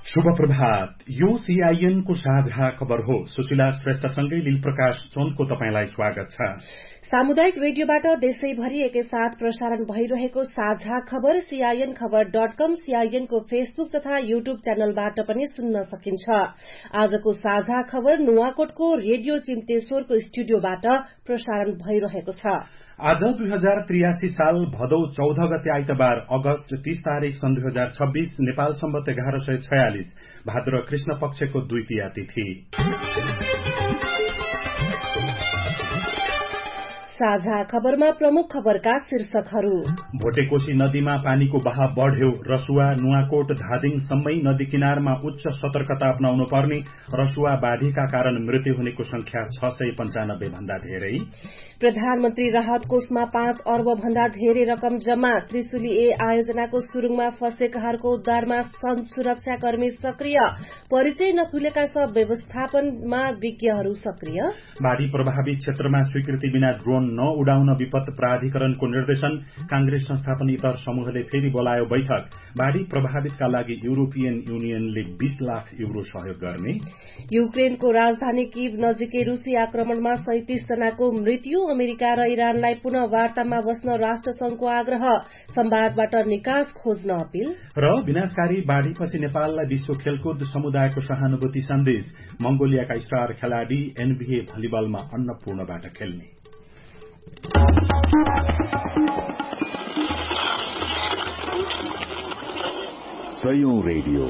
शुभ प्रभात। यो सीआईएन को साझा खबर हो। सुशीला श्रेष्ठसँगै लीलप्रकाश चन्दको तपाईंलाई स्वागत छ। सामुदायिक रेडियोबाट देशैभरि एकैसाथ प्रसारण भइरहेको साझा खबर सीआईएन खबर.com, सीआईएन को फेसबुक तथा यूट्यूब च्यानलबाट पनि सुन्न सकिन्छ। आजको साझा खबर नुवाकोटको रेडियो चिम्टेश्वरको स्टुडियोबाट प्रसारण भइरहेको छ। आज 2083 साल भदौ 14 गते आइतबार अगस्त 30 तारिक सन् 2026 नेपाल सम्वत 1146 भाद्र कृष्ण पक्षको द्वितीया तिथि। साझा खबरमा प्रमुख खबरका शीर्षकहरू। भोटेकोशी नदीमा पानीको बहाव बढ्यो। रसुवा, नुवाकोट, धादिङ सम्मै नदी किनारमा उच्च सतर्कता अपनाउनु पर्ने। रसुवा बाढ़ीका कारण मृत्यु हुनेको संख्या 695 भन्दा धेरै। प्रधानमन्त्री राहत कोषमा 5 अर्ब भन्दा धेरै रकम जम्मा। त्रिशुली ए आयोजनाको सुरुङमा फँसेकाहरूको उद्धारमा सुरक्षाकर्मी सक्रिय। परिचय नखुलेका सब व्यवस्थापनमा विज्ञहरू सक्रिय। बाढ़ी प्रभावित क्षेत्रमा स्वीकृति बिना ड्रोन नउडाउन विपत्ति प्राधिकरणको निर्देशन। कांग्रेस संस्थापन इतर समूहले फेरि बोलायो बैठक। बाढ़ी प्रभावितका लागि युरोपियन युनियनले 20 लाख युरो सहयोग गर्ने। युक्रेनको राजधानी कीव नजिकै रूसी आक्रमणमा 37 जनाको मृत्यु। अमेरिका र इरानलाई पुनः वार्तामा बस्न राष्ट्रसंघको आग्रह। संवादबाट निकास खोज्न अपील। र विनाशकारी बाढ़ीपछि नेपाललाई विश्व खेलकुद समुदायको सहानुभूति सन्देश। मंगोलियाका स्टार खेलाड़ी एनबीए भलिबलमा अन्नपूर्णबाट खेल्ने। सयौं रेडियो,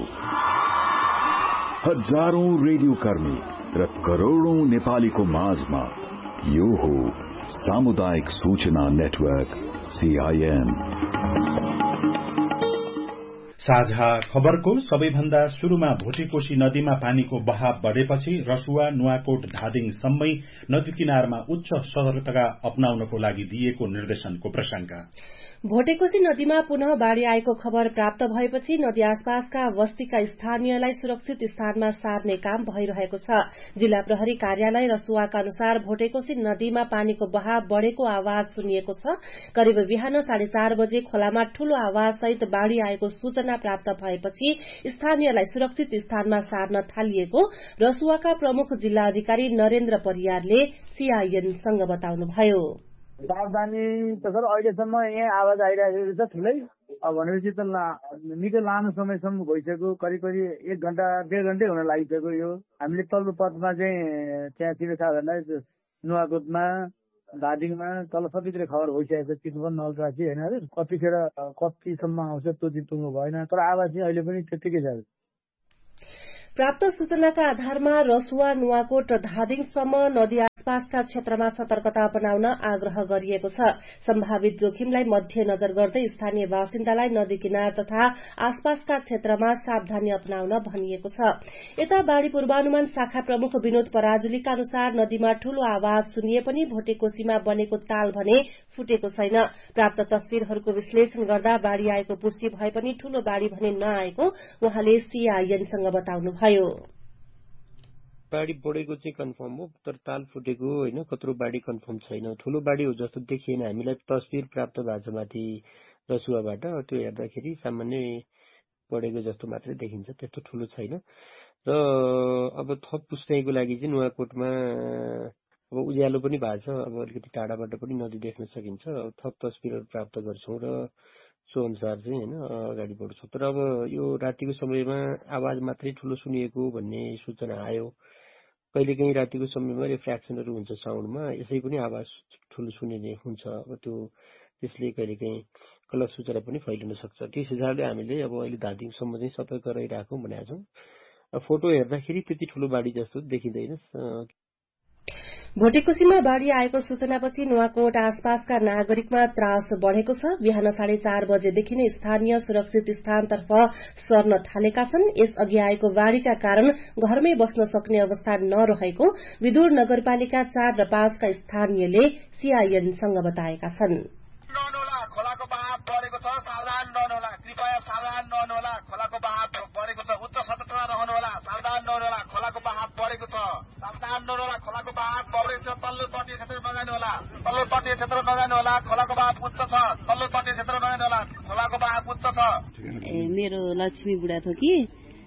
हजारौं रेडियो कर्मी र करोड़ौं नेपालीको माझमा यो हो सामुदायिक सूचना नेटवर्क सीआईएन। साझा खबरको सबैभन्दा शुरूमा भोटेकोशी नदीमा पानीको बहाव बढेपछि रसुवा, नुवाकोट, धादिङ सम्मै नदी किनारमा उच्च सतर्कता अपनाउनको लागि दिएको निर्देशनको प्रसंग। भोटेकोशी नदीमा पुनः बाढ़ी आएको खबर प्राप्त भएपछि नदी आसपासका बस्तीका स्थानीयलाई सुरक्षित स्थानमा सार्ने काम भइरहेको छ। जिल्ला प्रहरी कार्यालय रसुवाका अनुसार भोटेकोशी नदीमा पानीको बहाव बढ़ेको आवाज सुनिएको छ। करिब बिहान 4:30 बजे खोलामा ठूलो आवाज सहित बाढ़ी आएको सूचना प्राप्त भएपछि स्थानीयलाई सुरक्षित स्थानमा सार्न थालिएको रसुवाका प्रमुख जिल्ला अधिकारी नरेन्द्र परियारले सीआईएनसँग बताउनुभयो। सावधानी त सर अहिलेसम्म यहाँ आवाज आइरहेको छ ठुलै। अब भनेपछि त निकै लामो समयसम्म भइसक्यो। करिब 1 घण्टा 1.5 घण्टै हुन लागिसक्यो। यो हामीले तल्लो पथमा चाहिँ त्यहाँ साधारण नुवाकोटमा, धादिङमा तल सबैतिर खबर भइसकेको छ। चितवन, नलरासी होइन कतिखेर कतिसम्म आउँछ त्यो चाहिँ टुङ्गो भएन। तर आवाज चाहिँ अहिले पनि त्यत्तिकै छ। प्राप्त सूचनाका आधारमा रसुवा, नुवाकोट र धादिङसम्म नदी आसपासका क्षेत्रमा सतर्कता अपनाउन आग्रह गरिएको छ। सम्भावित जोखिमलाई मध्यनजर गर्दै स्थानीय बासिन्दालाई नदी किनार तथा आसपासका क्षेत्रमा सावधानी अपनाउन भनिएको छ। यता बाढ़ी पूर्वानुमान शाखा प्रमुख विनोद पराजुलीका अनुसार नदीमा ठूलो आवाज सुनिए पनि भोटेकोशीमा बनेको ताल भने फुटेको छैन। प्राप्त तस्विरहरूको विश्लेषण गर्दा बाढ़ी आएको पुष्टि भए पनि ठूलो बाढ़ी भने नआएको उहाँले सीआईएनसँग बताउनुभयो। बाढ़ी बढेको चाहिँ कन्फर्म हो, तर ताल फुटेको होइन, कत्रो बाढ़ी कन्फर्म छैन। ठूलो बाढ़ी हो जस्तो देखिएन। हामीलाई तस्विर प्राप्त भएको छ माथि रसुवाबाट, त्यो हेर्दाखेरि सामान्य बढेको जस्तो मात्रै देखिन्छ, त्यस्तो ठूलो छैन। र अब थप पुष्टाइको लागि चाहिँ नुवाकोटमा अब उज्यालो पनि भएको छ। अब अलिकति टाढाबाट पनि नदी देख्न सकिन्छ। अब थप तस्विरहरू प्राप्त गर्छौं र सो अनुसार चाहिँ होइन अगाडि बढ्छौं। तर अब यो रातिको समयमा आवाज मात्रै ठूलो सुनिएको भन्ने सूचना आयो। कहिलेकाहीँ रातिको समयमा रिफ्र्याक्सनहरू हुन्छ साउन्डमा, यसै पनि आवाज ठूलो सुनिने हुन्छ। अब त्यसले कहिलेकाहीँ गलत सूचना पनि फैलिन सक्छ। त्यस हिसाबले हामीले अब अहिले धादिङसम्म चाहिँ सतर्क रहिराखौं भनेका छौं। फोटो हेर्दाखेरि त्यति ठूलो बाढ़ी जस्तो देखिँदैन। भोटेकोशीमा बाढ़ी आएको सूचनापछि नुवाकोट आसपासका नागरिकमा त्रास बढ़ेको छ। बिहान 4:30 बजेदेखि नै स्थानीय सुरक्षित स्थानतर्फ सर्न थालेका छन्। यसअघि आएको बाढ़ीका कारण घरमै बस्न सक्ने अवस्था नरहेको विदुर नगरपालिका 4 र 5 का स्थानीयले सीआईएनसँग बताएका छन्। खोलाको बहाव बढेको छ, सावधान रहनुहोला। कृपया सावधान रहनुहोला। खोलाको बहाव बढेको छ, उच्च सतर्कता रहनुहोला। सावधान रहनुहोला। खोलाको बहाव बढेको छ, सावधान रहनुहोला। खोलाको बहाव बढेको छ, तल्लो तटीय क्षेत्र नजानुहोला। तल्लो तटीय क्षेत्र नजानुहोला। खोलाको बहाव उच्च छ, तल्लो तटीय क्षेत्र नजानुहोला। खोलाको बहाव उच्च छ। मेरो लक्ष्मी बुढा थोकी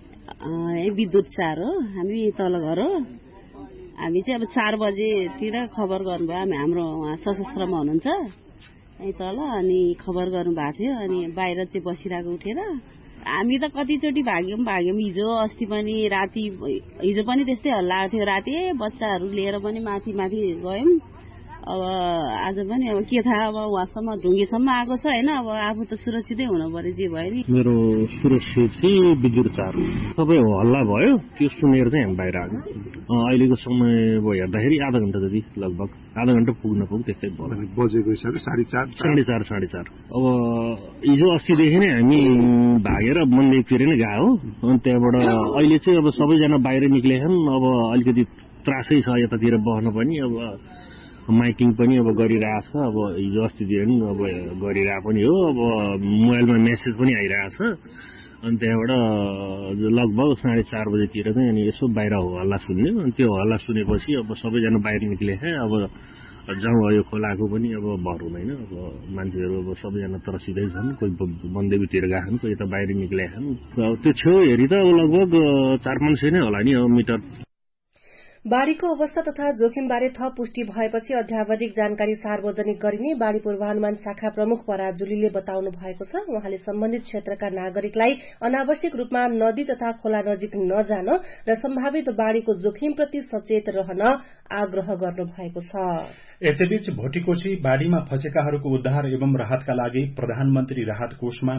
विद्युत 4 हो, हामी तल घर हो। हामी चाहिँ अब 4 बजेतिर खबर गर्नुभयो, हाम्रो उहाँ सशस्त्रमा हुनुहुन्छ यही तल, अनि खबर गर्नुभएको थियो। अनि बाहिर चाहिँ बसिरहेको उठेर हामी त कतिचोटि भाग्यौं। हिजो अस्ति पनि राति, हिजो पनि त्यस्तै हल्ला थियो राति, बच्चाहरू लिएर पनि माथि गयौं। अब आज पनि अब के थाहा, अब उहाँसम्म ढुङ्गेसम्म आएको छ होइन। अब आफू त सुरक्षितै हुनु पर्यो, जे भयो नि। मेरो सुरक्षित चाहिँ विद्युत 4 सबै हल्ला भयो, त्यो सुनेर चाहिँ हामी बाहिर आएको। अहिलेको समय हेर्दाखेरि आधा घण्टा जति, लगभग आधा घण्टा पुग्न त्यस्तै भयो। बजेको हिसाबले 4:30 अब हिजो अस्तिदेखि नै हामी भागेर मन्दिरतिर नै गएको हो। अनि त्यहाँबाट अहिले चाहिँ अब सबैजना बाहिर निक्लेछन्। अब अलिकति त्रासै छ यतातिर बस्न पनि। अब माइकिङ पनि अब गरिरहेछ। अब हिजो अस्तितिर नि अब गरिरहेको पनि हो। अब मोबाइलमा मेसेज पनि आइरहेछ। अनि त्यहाँबाट लगभग 4:30 बजेतिर चाहिँ अनि यसो बाहिर हल्ला सुन्यो। अनि त्यो हल्ला सुनेपछि अब सबैजना बाहिर निक्लेछ। अब जाउँ, यो खोलाको पनि अब भर हुँदैन। अब मान्छेहरू अब सबैजना तरसिँदै छन्, कोही बन्देवीतिर गएछन्, कोही यता बाहिर निक्लेछन्। त्यो छेउ हेरी त लगभग 400-500 नै होला नि मिटर। बाढ़ीको अवस्था तथा जोखिमबारे थप पुष्टि भएपछि अध्यावधिक जानकारी सार्वजनिक गरिने बाढ़ी पूर्वानुमान शाखा प्रमुख पराग जुलीले बताउनु भएको छ। उहाँले सम्बन्धित क्षेत्रका नागरिकलाई अनावश्यक रूपमा नदी तथा खोला नजिक नजान र सम्भावित बाढ़ीको जोखिमप्रति सचेत रहन आग्रह गर्नु भएको छ। यसैबीच भोटिकोशी बाढ़ीमा फँसेकाहरूको उद्धार एवं राहतका लागि प्रधानमन्त्री राहत कोषमा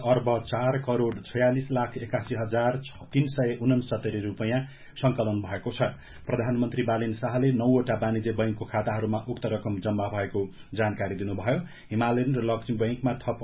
5,04,46,81,369 रूपियाँ संकलन भएको छ। प्रधानमन्त्री बालेन शाहले 9वटा वाणिज्य बैंकको खाताहरूमा उक्त रकम जम्मा भएको जानकारी दिनुभयो। हिमालयन र लक्ष्मी बैंकमा थप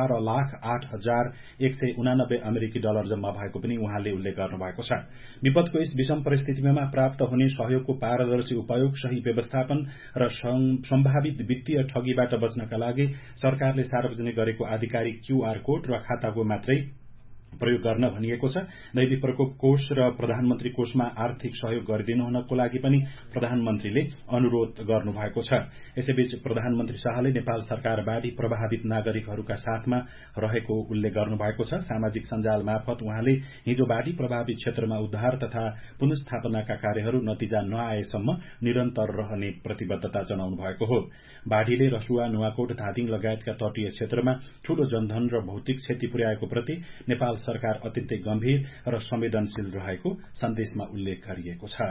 18,08,189 अमेरिकी डलर जम्मा भएको पनि उहाँले उल्लेख गर्नुभएको छ। विपदको यस विषम परिस्थितिमा प्राप्त हुने सहयोगको पारदर्शी उपयोग, सही व्यवस्थापन र सम्भावित वित्तीय ठगीबाट बच्नका लागि सरकारले सार्वजनिक गरेको आधिकारिक क्यूआर कोड र खाताको मात्रै प्रयोग गर्न भनिएको छ। दैविक प्रकोप कोष र प्रधानमन्त्री कोषमा आर्थिक सहयोग गरिदिनु हुनको लागि पनि प्रधानमन्त्रीले अनुरोध गर्नुभएको छ। यसैबीच प्रधानमन्त्री शाहले नेपाल सरकार बाढ़ी प्रभावित नागरिकहरूका साथमा रहेको उल्लेख गर्नुभएको छ। सामाजिक सञ्जाल मार्फत उहाँले हिजो बाढ़ी प्रभावित क्षेत्रमा उद्धार तथा पुनर्स्थापनाका कार्यहरू नतिजा नआएसम्म निरन्तर रहने प्रतिबद्धता जनाउनु भएको हो। बाढ़ीले रसुवा, नुवाकोट, धादिङ लगायतका तटीय क्षेत्रमा ठूलो जनधन र भौतिक क्षति पुर्याएको प्रति नेपाल सरकार अत्यन्तै गम्भीर र संवेदनशील रहेको सन्देशमा उल्लेख गरिएको छ।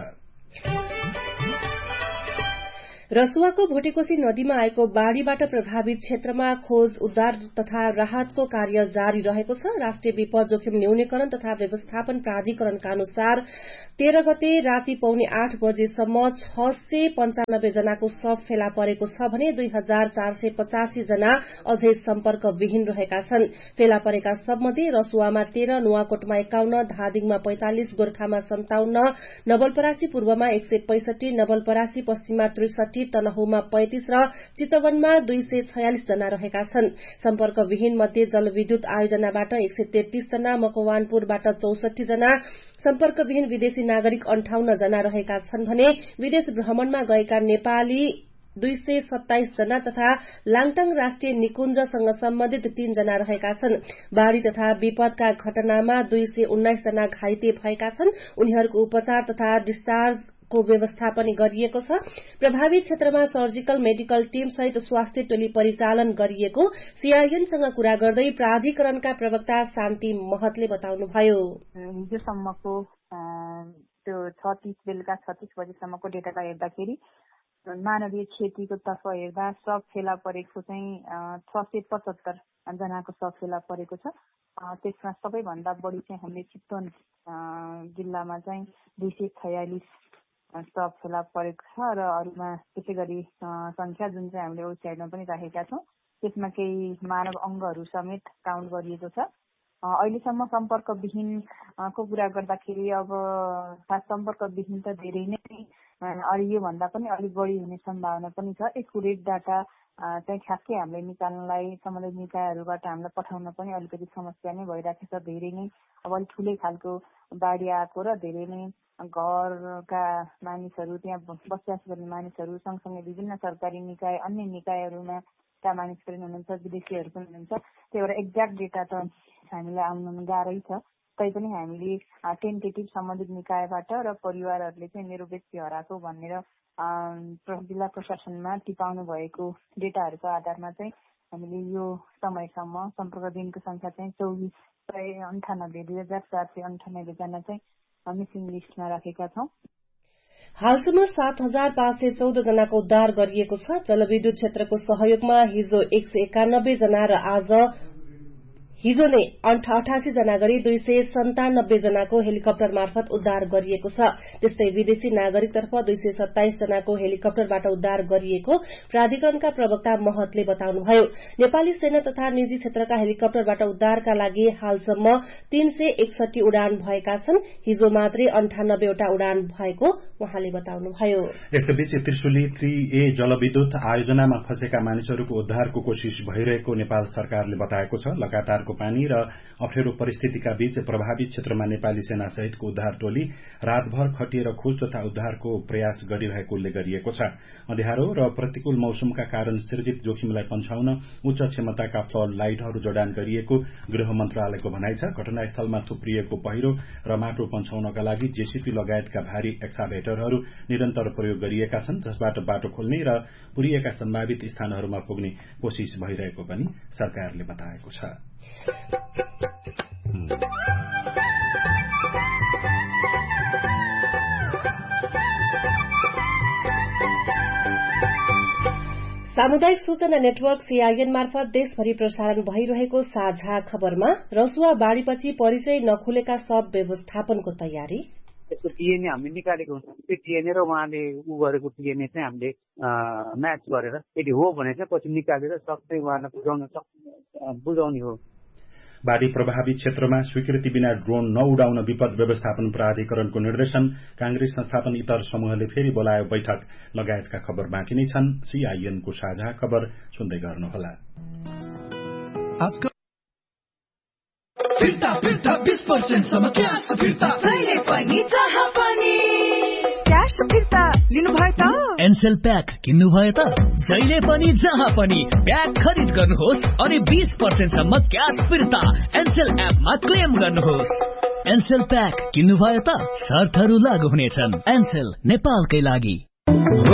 रसुवाको भोटेकोशी नदीमा आएको बाढ़ीबाट प्रभावित क्षेत्रमा खोज, उद्धार तथा राहतको कार्य जारी रहेको छ। राष्ट्रिय विपद जोखिम न्यूनीकरण तथा व्यवस्थापन प्राधिकरणका अनुसार 13 गते राति 7:45 बजेसम्म 695 जनाको शव फेला परेको छ भने 2,485 जना अझै सम्पर्कविहीन रहेका छन्। फेला परेका शवमध्ये रसुवामा 13, नुवाकोटमा 51, धादिङमा 45, गोर्खामा 57, नवलपरासी पूर्वमा 165, नवलपरासी पश्चिममा 63, तनहुमा 35 र चितवनमा 246 जना रहेका छन्। सम्पर्कविहीन मध्ये जलविद्युत आयोजनाबाट 133 जना, मकवानपुरबाट 64 जना, सम्पर्कविहीन विदेशी नागरिक 58 जना रहेका छन् भने विदेश भ्रमणमा गएका नेपाली 227 जना तथा लाङटाङ राष्ट्रिय निकुञ्जसँग सम्बन्धित 3 जना रहेका छन्। बाढ़ी तथा विपदका घटनामा 219 जना घाइते भएका छन्। उनीहरूको उपचार तथा डिस्चार्ज को व्यवस्था पनि गरिएको छ। प्रभावित क्षेत्रमा सर्जिकल मेडिकल टीम सहित स्वास्थ्य टोली परिचालन गरिएको सीआईएनसँग कुरा गर्दै प्राधिकरणका प्रवक्ता शान्ति महतले बताउनुभयो। हिजोसम्मको त्यो 36 बेलुका 36 बजेसम्मको डेटालाई हेर्दाखेरि मानवीय क्षतिको तर्फ हेर्दा सब फेला परेको चाहिँ 675 जनाको सब फेला परेको छ। त्यसमा सबैभन्दा बढी चाहिँ हामीले चितवन जिल्लामा चाहिँ 246 सब फेला परेको छ र अरूमा त्यसै गरी संख्या जुन चाहिँ हामीले वेबसाइटमा पनि राखेका छौँ त्यसमा केही मानव अङ्गहरू समेत काउन्ट गरिएको छ। अहिलेसम्म सम्पर्कविहीनको कुरा गर्दाखेरि अब सम्पर्कविहीन त धेरै नै यो भन्दा पनि अलिक बढी हुने सम्भावना पनि छ। एकुरेट डाटा चाहिँ ठ्याक्कै हामीले निकाल्नलाई सम्बन्धित निकायहरूबाट हामीलाई पठाउन पनि अलिकति समस्या नै भइरहेको छ। धेरै नै अब अलिक ठुलै खालको बाढी आएको र धेरै नै घरका मानिसहरू, त्यहाँ बसोबास गर्ने मानिसहरू सँगसँगै विभिन्न सरकारी निकाय, अन्य निकायहरूमा का मानिस पनि हुनुहुन्छ, विदेशीहरू पनि हुनुहुन्छ। त्यही भएर एक्ज्याक्ट डेटा त हामीलाई आउनु गाह्रै छ। तैपनि हामीले टेन्टेटिभ सम्बन्धित निकायबाट र परिवारहरूले चाहिँ मेरो व्यक्ति हराएको भनेर जिल्ला प्रशासनमा टिपाउनु भएको डेटाहरूको आधारमा चाहिँ हामीले यो समयसम्म सम्पर्क दिनको संख्या चाहिँ 2498 जना चाहिँ मिसिङ लिस्टमा राखेका छौं। हालसम्म 7,514 जनाको उद्धार गरिएको छ। जलविद्युत क्षेत्रको सहयोगमा हिजो 191 जना र हिजो नै 88 जना गरी 297 जनाको हेलिकप्टर मार्फत उद्धार गरिएको छ। त्यस्तै विदेशी नागरिकतर्फ 227 जनाको हेलिकप्टरबाट उद्धार गरिएको प्राधिकरणका प्रवक्ता महतले बताउनुभयो। नेपाली सेना तथा निजी क्षेत्रका हेलिकप्टरबाट उद्धारका लागि हालसम्म 361 उडान भएका छन्। हिजो मात्रै 98 वटा उडान भएको उहाँले बताउनुभयो। यसैबीच त्रिशुली 3A जलविद्युत आयोजनामा फँसेका मानिसहरूको उद्धारको कोशिश भइरहेको नेपाल सरकारले बताएको छ। लगातारको पानी र अप्ठ्यारो परिस्थितिका बीच प्रभावित क्षेत्रमा नेपाली सेना सहितको उद्धार टोली रातभर खटिएर खोज तथा उद्धारको प्रयास गरिरहेको उल्लेख गरिएको छ। अँध्यारो र प्रतिकूल मौसमका कारण सृजित जोखिमलाई पन्छाउन उच्च क्षमताका फ्लड लाइटहरू जडान गरिएको गृह मन्त्रालयको भनाइ छ। घटनास्थलमा थुप्रिएको पहिरो र माटो पन्छाउनका लागि जेसीपी लगायतका भारी एक्साभेटरहरू निरन्तर प्रयोग गरिएका छन्, जसबाट बाटो खोल्ने र पुरिएका सम्भावित स्थानहरूमा पुग्ने कोशिश भइरहेको पनि सरकारले बताएको छ। सामुदायिक सूचना नेटवर्क सीआईएन मार्फत देशभरि प्रसारण भइरहेको साझा खबरमा रसुवा बाढ़ीपछि परिचय नखुलेका शव व्यवस्थापनको तयारी। त्यसको टिएनए हामीले निकालेको हुन्छ। त्यो टिएनए र उहाँले गरेको टिएनए चाहिँ हामीले म्याच गरेर यदि हो भने चाहिँ पछि निकालेर सक्दै उहाँलाई बुझाउने हो। बाढ़ी प्रभावित क्षेत्रमा स्वीकृति बिना ड्रोन नउडाउन विपद व्यवस्थापन प्राधिकरणको निर्देशन। कांग्रेस संस्थापन इतर समूहले फेरि बोलायो बैठक लगायतका खबर बाँकी नै छन्। सीआईएनको साझा खबर सुन्दै गर्नुहोला। फिर्ता 20% सम्म क्याश फिर्ता जहिले पनि जहाँ पनि क्याश फिर्ता लिनुभयो त। एनसेल प्याक किन्नुभयो त जहिले पनि जहाँ पनि प्याक खरिद गर्नुहोस् अनि 20% सम्म क्याश फिर्ता एनसेल एपमा क्लेम गर्नुहोस्। एनसेल प्याक किन्नुभयो त शर्तहरू लागू हुनेछन्। एनसेल नेपालकै लागि।